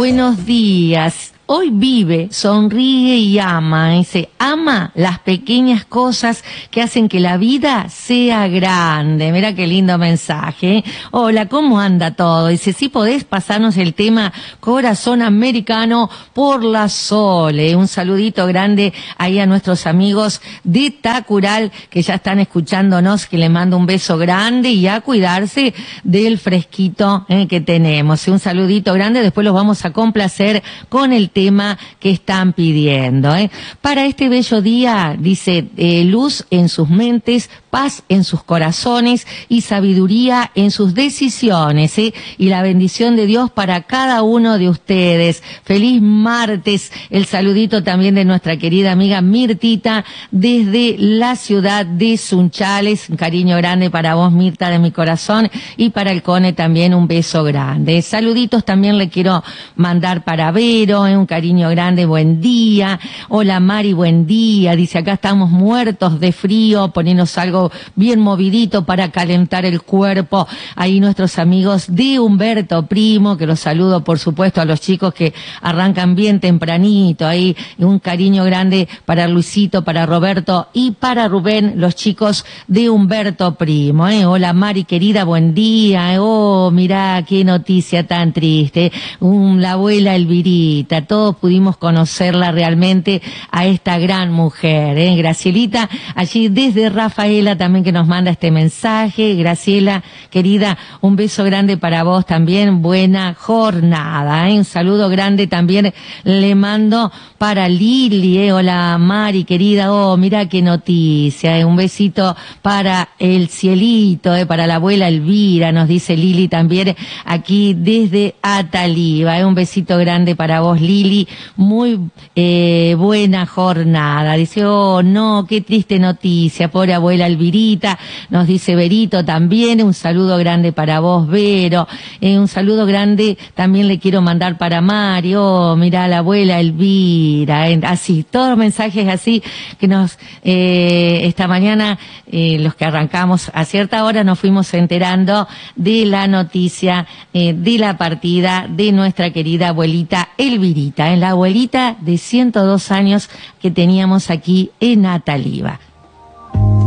buenos días. Hoy vive, sonríe y ama. Dice, ama las pequeñas cosas que hacen que la vida sea grande. Mira qué lindo mensaje, ¿eh? Hola, ¿cómo anda todo? Dice, si podés pasarnos el tema Corazón Americano por la Sole. Un saludito grande ahí a nuestros amigos de Tacural que ya están escuchándonos, que les mando un beso grande y a cuidarse del fresquito que tenemos. Un saludito grande, después los vamos a complacer con el tema que están pidiendo. Para este bello día, dice, luz en sus mentes, paz en sus corazones y sabiduría en sus decisiones, y la bendición de Dios para cada uno de ustedes. Feliz martes. El saludito también de nuestra querida amiga Mirtita desde la ciudad de Sunchales. Un cariño grande para vos, Mirta, de mi corazón, y para el Cone también un beso grande. Saluditos también le quiero mandar para Vero, un cariño grande, buen día. Hola Mari, buen día. Dice, acá estamos muertos de frío, ponernos algo bien movidito para calentar el cuerpo. Ahí nuestros amigos de Humberto Primo, que los saludo por supuesto a los chicos que arrancan bien tempranito. Ahí un cariño grande para Luisito, para Roberto y para Rubén, los chicos de Humberto Primo. Hola Mari, querida, buen día. Oh, mirá qué noticia tan triste. La abuela Elvirita, todos pudimos conocerla realmente, a esta gran mujer. Gracielita, allí desde Rafaela también, que nos manda este mensaje. Graciela, querida, un beso grande para vos también, buena jornada. Un saludo grande también le mando para Lili. Hola Mari, querida, oh, mira qué noticia. Un besito para el cielito, para la abuela Elvira, nos dice Lili también aquí desde Ataliva. Un besito grande para vos, Lili, muy buena jornada. Dice, oh no, qué triste noticia, pobre abuela Elvirita, nos dice Verito también. Un saludo grande para vos, Vero. Un saludo grande también le quiero mandar para Mario. Oh, mirá la abuela Elvira. Así, todos los mensajes así que nos, esta mañana, los que arrancamos a cierta hora, nos fuimos enterando de la noticia de la partida de nuestra querida abuelita Elvirita, la abuelita de 102 años que teníamos aquí en Ataliva.